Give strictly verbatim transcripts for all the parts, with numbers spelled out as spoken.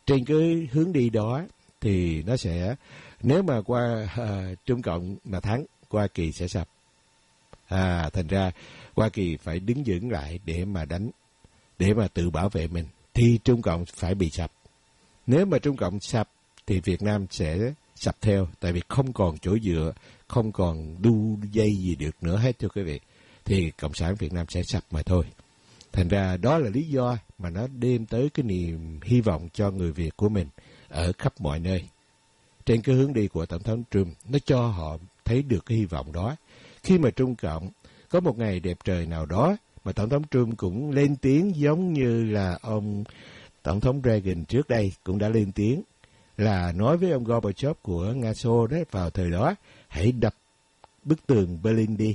trên cái hướng đi đó thì nó sẽ, nếu mà qua uh, Trung Cộng mà thắng, Hoa Kỳ sẽ sập. À, thành ra Hoa Kỳ phải đứng vững lại để mà đánh, để mà tự bảo vệ mình, thì Trung Cộng phải bị sập. Nếu mà Trung Cộng sập thì Việt Nam sẽ sập theo, tại vì không còn chỗ dựa, không còn đu dây gì được nữa hết thưa quý vị. Thì Cộng sản Việt Nam sẽ sập mà thôi. Thành ra đó là lý do mà nó đem tới cái niềm hy vọng cho người Việt của mình ở khắp mọi nơi. Trên cái hướng đi của Tổng thống Trump, nó cho họ thấy được cái hy vọng đó. Khi mà Trung Cộng có một ngày đẹp trời nào đó mà Tổng thống Trump cũng lên tiếng, giống như là ông Tổng thống Reagan trước đây cũng đã lên tiếng, là nói với ông Gorbachev của Nga Xô đó vào thời đó, hãy đập bức tường Berlin đi.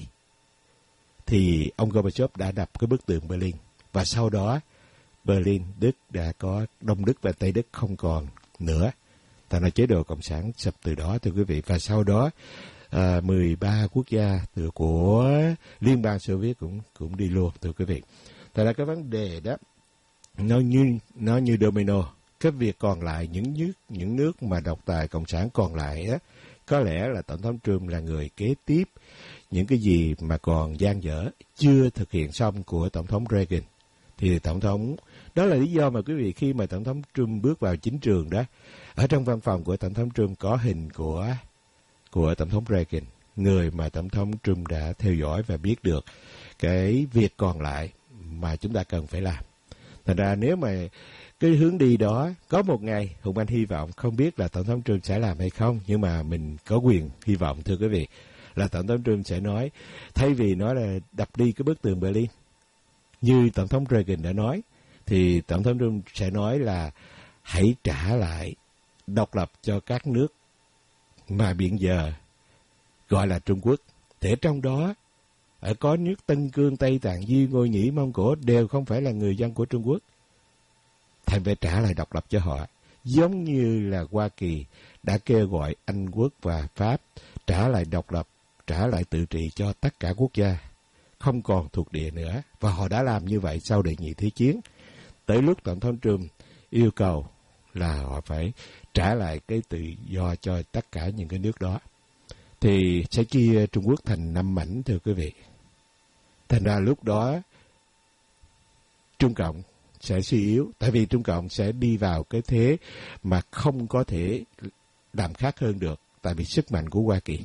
Thì ông Gorbachev đã đập cái bức tường Berlin. Và sau đó Berlin, Đức đã có, Đông Đức và Tây Đức không còn nữa. Tại là chế độ Cộng sản sập từ đó thưa quý vị. Và sau đó à, mười ba quốc gia từ của Liên bang Xô Viết cũng cũng đi luôn thưa quý vị. Tại là cái vấn đề đó nó như nó như domino. Cái việc còn lại, những nước những nước mà độc tài Cộng sản còn lại á, có lẽ là Tổng thống Trump là người kế tiếp những cái gì mà còn dang dở, chưa thực hiện xong của Tổng thống Reagan. Thì Tổng thống, đó là lý do mà quý vị, khi mà Tổng thống Trump bước vào chính trường đó, ở trong văn phòng của Tổng thống Trump có hình của của Tổng thống Reagan, người mà Tổng thống Trump đã theo dõi và biết được cái việc còn lại mà chúng ta cần phải làm. Thành ra nếu mà cái hướng đi đó có một ngày, Hùng Anh hy vọng, không biết là Tổng thống Trump sẽ làm hay không, nhưng mà mình có quyền hy vọng thưa quý vị, là Tổng thống Trump sẽ nói, thay vì nói là đập đi cái bức tường Berlin như Tổng thống Reagan đã nói, thì Tổng thống Trump sẽ nói là hãy trả lại độc lập cho các nước mà hiện giờ gọi là Trung Quốc. Để trong đó ở có nước Tân Cương, Tây Tạng, Di Ngô, Nhĩ, Mông Cổ đều không phải là người dân của Trung Quốc. Thành phải trả lại độc lập cho họ, giống như là Hoa Kỳ đã kêu gọi Anh Quốc và Pháp trả lại độc lập, trả lại tự trị cho tất cả quốc gia, không còn thuộc địa nữa. Và họ đã làm như vậy sau đệ nhị thế chiến. Tới lúc Tổng thống Trump yêu cầu là họ phải trả lại cái tự do cho tất cả những cái nước đó, thì sẽ chia Trung Quốc thành năm mảnh thưa quý vị. Thành ra lúc đó Trung Cộng sẽ suy yếu, tại vì Trung Cộng sẽ đi vào cái thế mà không có thể làm khác hơn được, tại vì sức mạnh của Hoa Kỳ.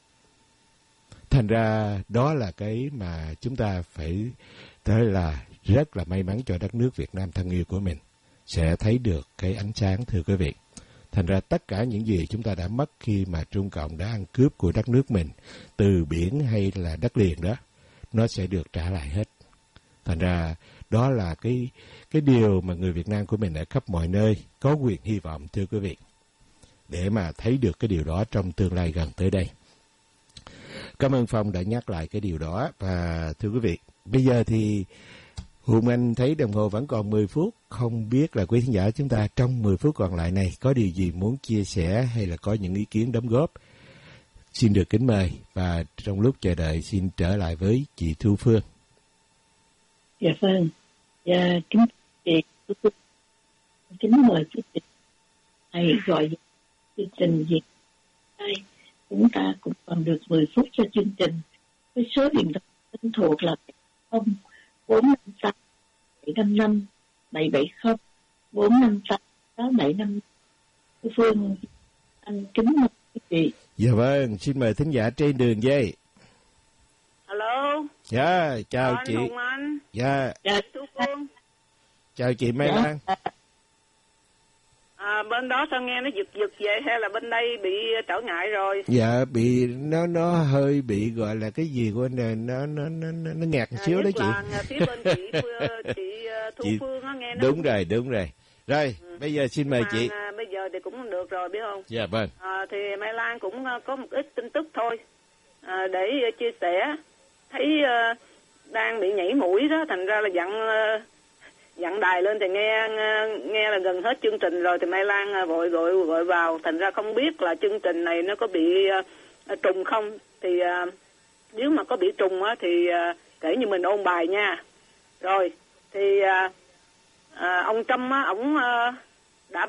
Thành ra đó là cái mà chúng ta phải thấy là rất là may mắn cho đất nước Việt Nam thân yêu của mình, sẽ thấy được cái ánh sáng thưa quý vị. Thành ra tất cả những gì chúng ta đã mất khi mà Trung Cộng đã ăn cướp của đất nước mình, từ biển hay là đất liền đó, nó sẽ được trả lại hết. Thành ra đó là cái cái điều mà người Việt Nam của mình ở khắp mọi nơi có quyền hy vọng thưa quý vị, để mà thấy được cái điều đó trong tương lai gần tới đây. Cảm ơn Phong đã nhắc lại cái điều đó. Và thưa quý vị, bây giờ thì Hùng Anh thấy đồng hồ vẫn còn mười phút. Không biết là quý khán giả chúng ta trong mười phút còn lại này có điều gì muốn chia sẻ hay là có những ý kiến đóng góp. Xin được kính mời, và trong lúc chờ đợi xin trở lại với chị Thu Phương. Dạ vâng. Dạ, kính chị Thu Phương, kính mời quý vị hãy gọi chương trình Việt đây. Chúng ta cũng còn được mười phút cho chương trình. Với số điện thoại thân thuộc là không bốn năm tám bảy năm năm bảy bảy không bốn năm tám sáu bảy năm. Phương anh kính mời quý vị. Dạ vâng, xin mời thính giả trên đường dây. Alo. Dạ, chào anh chị. Hùng Anh. Dạ. Dạ, Thu Phương. Chào chị Mai Lan. À, bên đó sao nghe nó giật giật vậy, hay là bên đây bị trở ngại rồi? Dạ, bị nó nó hơi bị gọi là cái gì của nó nó nó nó, nó ngạt một à, xíu đó chị. Là phía bên chị chị Thu chị, Phương á, nghe nó đúng rồi đúng rồi rồi ừ. Bây giờ xin mời mà, chị. À, bây giờ thì cũng được rồi biết không? Dạ vâng. À, thì Mai Lan cũng có một ít tin tức thôi, à, để chia sẻ. Thấy uh, đang bị nhảy mũi đó, thành ra là dặn uh, dặn đài lên thì nghe nghe là gần hết chương trình rồi, thì Mai Lan vội gọi gọi vào, thành ra không biết là chương trình này nó có bị uh, trùng không. Thì uh, nếu mà có bị trùng á thì uh, kể như mình ôn bài nha. Rồi thì uh, uh, ông Trump á, ổng uh,